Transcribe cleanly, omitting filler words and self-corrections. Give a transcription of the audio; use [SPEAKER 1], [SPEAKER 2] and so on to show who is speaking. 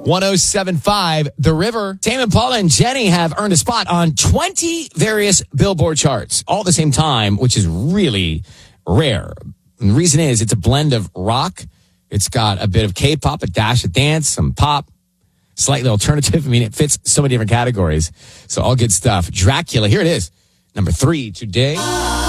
[SPEAKER 1] 107.5 The River. Tame Impala and Jenny have earned a spot on 20 various Billboard charts all at the same time, which is really rare. And the reason is it's a blend of rock. It's got a bit of K-pop, a dash of dance, some pop, slightly alternative. I mean, it fits so many different categories. So all good stuff. Dracula, here it is. Number 3 today.